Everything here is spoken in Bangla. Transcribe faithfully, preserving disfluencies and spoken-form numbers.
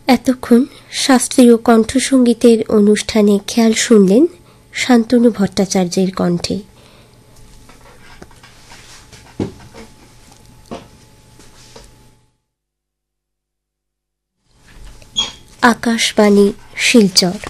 এতক্ষণ শাস্ত্রীয় কণ্ঠসঙ্গীতের অনুষ্ঠানে খেয়াল শুনলেন শান্তনু ভট্টাচার্যের কণ্ঠে। আকাশবাণী শিলচর।